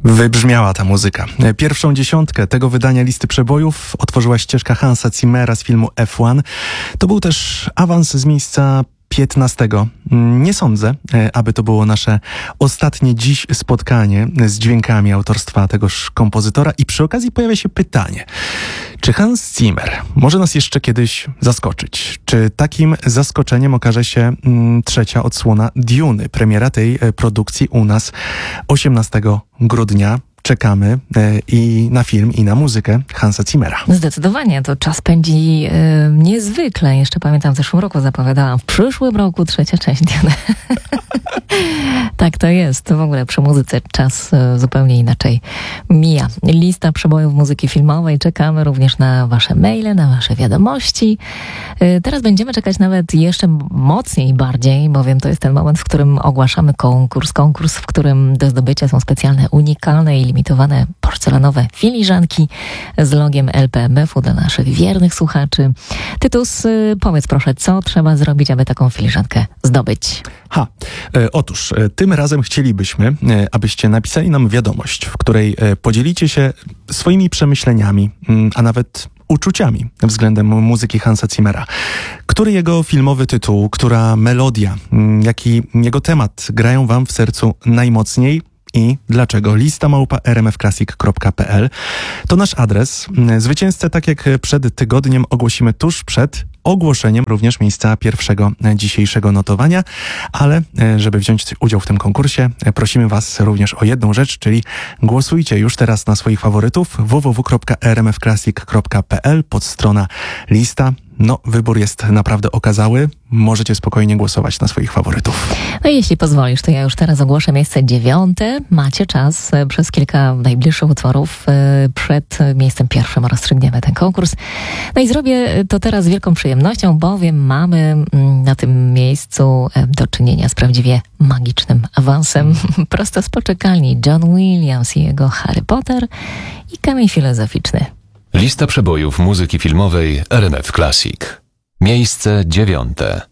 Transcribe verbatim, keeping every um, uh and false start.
Wybrzmiała ta muzyka. Pierwszą dziesiątkę tego wydania listy przebojów otworzyła ścieżka Hansa Zimmera z filmu F jeden. To był też awans z miejsca piętnastego. Nie sądzę, aby to było nasze ostatnie dziś spotkanie z dźwiękami autorstwa tegoż kompozytora i przy okazji pojawia się pytanie. Czy Hans Zimmer może nas jeszcze kiedyś zaskoczyć? Czy takim zaskoczeniem okaże się mm, trzecia odsłona Duny, premiera tej e, produkcji u nas osiemnastego grudnia? Czekamy e, i na film, i na muzykę Hansa Zimmera. Zdecydowanie, to czas pędzi e, niezwykle. Jeszcze pamiętam, w zeszłym roku zapowiadałam, w przyszłym roku trzecia część Duny. Tak to jest. W ogóle przy muzyce czas e, zupełnie inaczej mija. Lista przebojów muzyki filmowej. Czekamy również na wasze maile, na wasze wiadomości. E, teraz będziemy czekać nawet jeszcze mocniej, bardziej, bowiem to jest ten moment, w którym ogłaszamy konkurs. Konkurs, w którym do zdobycia są specjalne, unikalne i limitowane porcelanowe filiżanki z logiem L P M F-u dla naszych wiernych słuchaczy. Tytus, y, powiedz proszę, co trzeba zrobić, aby taką filiżankę zdobyć? Ha, e, otóż e, tym razem chcielibyśmy, e, abyście napisali nam wiadomość, w której e, podzielicie się swoimi przemyśleniami, m, a nawet uczuciami względem muzyki Hansa Zimmera. Który jego filmowy tytuł, która melodia, m, jak i jego temat grają wam w sercu najmocniej? I dlaczego? Lista małpa r m f classic kropka p l to nasz adres. Zwycięzcę, tak jak przed tygodniem, ogłosimy tuż przed ogłoszeniem również miejsca pierwszego dzisiejszego notowania, ale żeby wziąć udział w tym konkursie, prosimy was również o jedną rzecz, czyli głosujcie już teraz na swoich faworytów w w w kropka r m f classic kropka p l, podstrona lista. No, wybór jest naprawdę okazały. Możecie spokojnie głosować na swoich faworytów. No i jeśli pozwolisz, to ja już teraz ogłoszę miejsce dziewiąte. Macie czas przez kilka najbliższych utworów przed miejscem pierwszym rozstrzygniemy ten konkurs. No i zrobię to teraz z wielką przyjemnością, bowiem mamy na tym miejscu do czynienia z prawdziwie magicznym awansem. Prosto z poczekalni John Williams i jego Harry Potter i kamień filozoficzny. Lista przebojów muzyki filmowej R M F Classic. Miejsce dziewiąte.